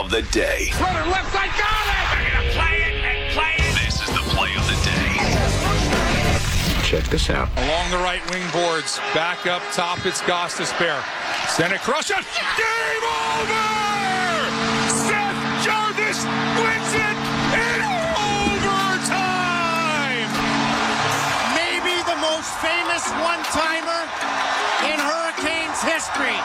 of the day. Runner left side, got it! They're going to play it and play it. This is the play of the day. Check this out. Along the right wing boards, back up top, it's Gostisbehere. Send it, crush it. Game over! Seth Jarvis wins it in overtime! Maybe the most famous one-timer in Hurricanes history.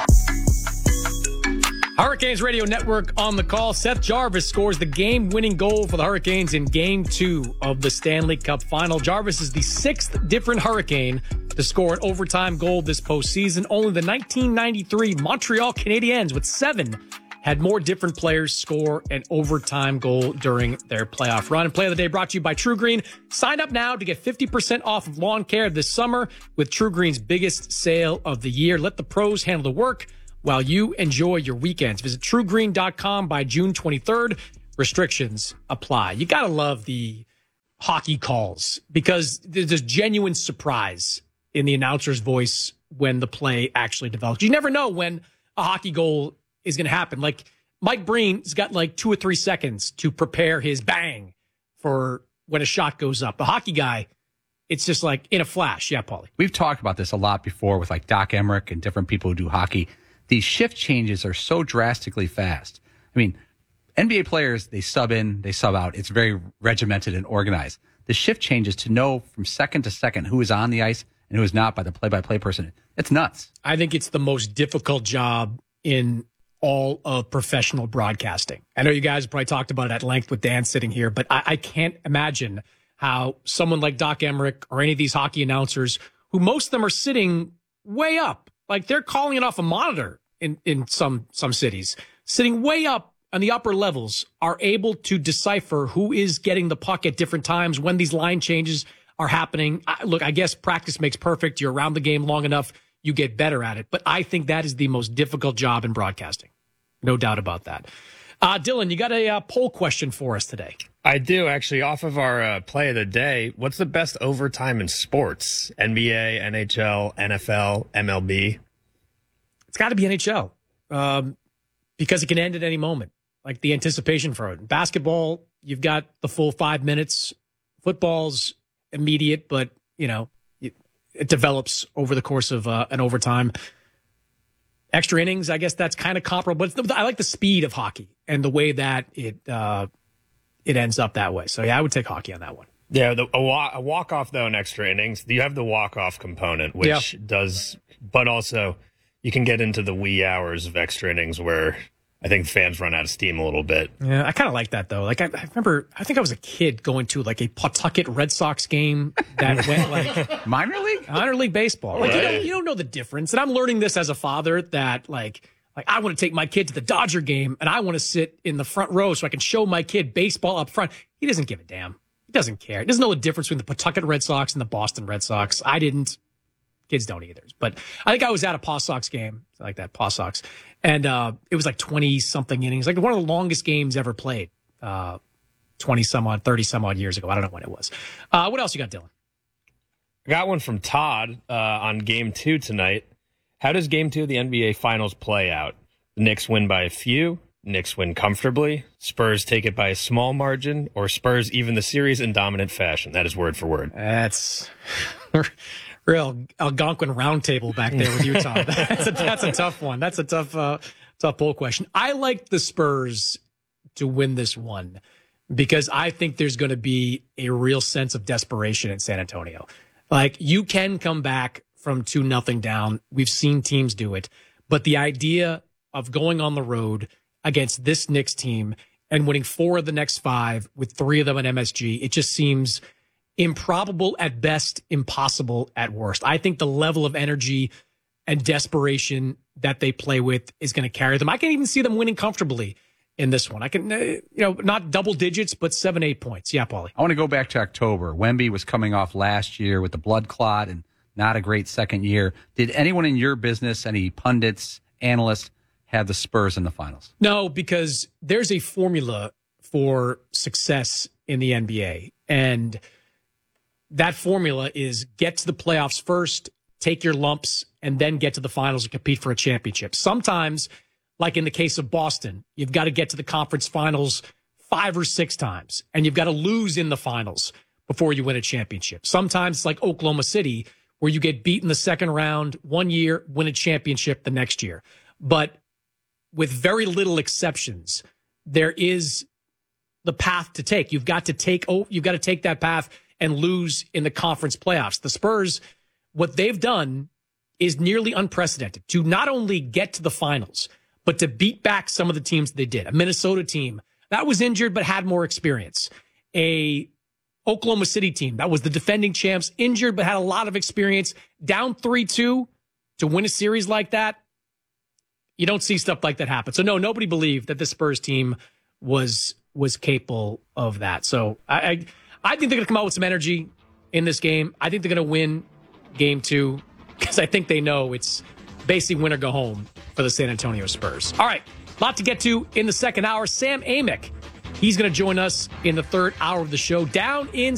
Hurricanes Radio Network on the call. Seth Jarvis scores the game-winning goal for the Hurricanes in Game 2 of the Stanley Cup Final. Jarvis is the sixth different Hurricane to score an overtime goal this postseason. Only the 1993 Montreal Canadiens, with 7, had more different players score an overtime goal during their playoff run. And Play of the Day brought to you by True Green. Sign up now to get 50% off of lawn care this summer with True Green's biggest sale of the year. Let the pros handle the work while you enjoy your weekends. Visit TrueGreen.com by June 23rd. Restrictions apply. You got to love the hockey calls because there's this genuine surprise in the announcer's voice when the play actually develops. You never know when a hockey goal is going to happen. Like Mike Breen's got like 2 or 3 seconds to prepare his bang for when a shot goes up. The hockey guy, it's just like in a flash. Yeah, Paulie. We've talked about this a lot before with like Doc Emmerich and different people who do hockey. These shift changes are so drastically fast. I mean, NBA players, they sub in, they sub out. It's very regimented and organized. The shift changes to know from second to second who is on the ice and who is not by the play-by-play person. It's nuts. I think it's the most difficult job in all of professional broadcasting. I know you guys probably talked about it at length with Dan sitting here, but I can't imagine how someone like Doc Emmerich or any of these hockey announcers, who most of them are sitting way up, like they're calling it off a monitor in some cities, sitting way up on the upper levels, are able to decipher who is getting the puck at different times when these line changes are happening. Look, I guess practice makes perfect. You're around the game long enough, you get better at it. But I think that is the most difficult job in broadcasting. No doubt about that. Dylan, you got a poll question for us today. I do, actually. Off of our play of the day, what's the best overtime in sports? NBA, NHL, NFL, MLB? It's got to be NHL because it can end at any moment, like the anticipation for it. Basketball, you've got the full 5 minutes. Football's immediate, but, you know, it develops over the course of an overtime. Extra innings, I guess that's kind of comparable. But I like the speed of hockey and the way that it ends up that way. So, yeah, I would take hockey on that one. Yeah, a walk-off, though, in extra innings. You have the walk-off component, which does, but also you can get into the wee hours of extra innings where I think fans run out of steam a little bit. Yeah, I kind of like that, though. Like, I remember, I think I was a kid going to, like, a Pawtucket Red Sox game that went, like... Minor league? Minor league baseball. Like, you don't know the difference. And I'm learning this as a father that, like I want to take my kid to the Dodger game, and I want to sit in the front row so I can show my kid baseball up front. He doesn't give a damn. He doesn't care. He doesn't know the difference between the Pawtucket Red Sox and the Boston Red Sox. I didn't. Kids don't either. But I think I was at a Paw Sox game, like that, Paw Sox. And it was like 20-something innings, like one of the longest games ever played, 20-some-odd, 30-some-odd years ago. I don't know when it was. What else you got, Dylan? I got one from Todd on Game 2 tonight. How does Game 2 of the NBA Finals play out? The Knicks win by a few, Knicks win comfortably, Spurs take it by a small margin, or Spurs even the series in dominant fashion? That is word for word. That's... real Algonquin roundtable back there with Utah. That's a tough one. That's a tough poll question. I like the Spurs to win this one because I think there's going to be a real sense of desperation in San Antonio. Like, you can come back from 2-0 down. We've seen teams do it. But the idea of going on the road against this Knicks team and winning 4 of the next 5 with 3 of them at MSG, it just seems improbable at best, impossible at worst. I think the level of energy and desperation that they play with is going to carry them. I can even see them winning comfortably in this one. I can, not double digits, but 7-8 points. Yeah, Paulie. I want to go back to October. Wemby was coming off last year with the blood clot and not a great second year. Did anyone in your business, any pundits, analysts, have the Spurs in the finals? No, because there's a formula for success in the NBA. And that formula is get to the playoffs first, take your lumps, and then get to the finals and compete for a championship. Sometimes, like in the case of Boston, you've got to get to the conference finals 5 or 6 times, and you've got to lose in the finals before you win a championship. Sometimes it's like Oklahoma City, where you get beat in the second round one year, win a championship the next year. But with very little exceptions, there is the path to take. You've got to take that path and lose in the conference playoffs. The Spurs, what they've done is nearly unprecedented to not only get to the finals, but to beat back some of the teams they did. A Minnesota team that was injured but had more experience. A Oklahoma City team that was the defending champs, injured but had a lot of experience, down 3-2 to win a series like that. You don't see stuff like that happen. So no, nobody believed that the Spurs team was capable of that. So I think they're going to come out with some energy in this game. I think they're going to win game 2 because I think they know it's basically win or go home for the San Antonio Spurs. All right, a lot to get to in the second hour. Sam Amick, he's going to join us in the third hour of the show down in